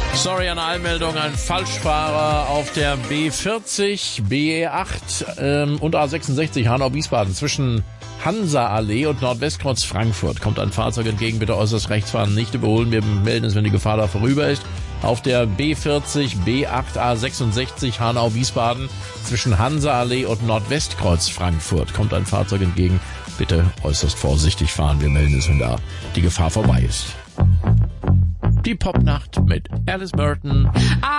Sorry an Einmeldung, ein Falschfahrer auf der B40, BE8 und A66 Hanau-Wiesbaden zwischen Hansa-Allee und Nordwestkreuz Frankfurt. Kommt ein Fahrzeug entgegen, bitte äußerst rechts fahren, nicht überholen. Wir melden es, wenn die Gefahr da vorüber ist. Auf der B40, B8, A66 Hanau-Wiesbaden zwischen Hansa-Allee und Nordwestkreuz Frankfurt. Kommt ein Fahrzeug entgegen, bitte äußerst vorsichtig fahren. Wir melden es, wenn da die Gefahr vorbei ist. Die Popnacht mit Alice Burton.